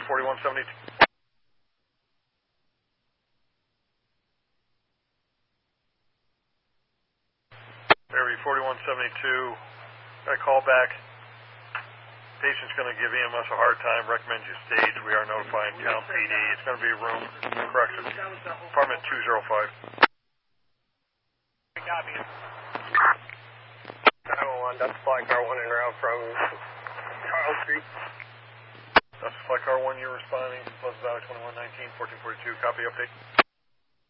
4172. Area 4172, got a call back. Patient's going to give EMS a hard time, recommend you stage. We are notifying Town PD. It's going to be room correction, apartment 205. Copy. 911, that's flight car 1 en route from Charles Street. That's flight car 1, you're responding, Pleasant Valley 2119, 1442, copy update.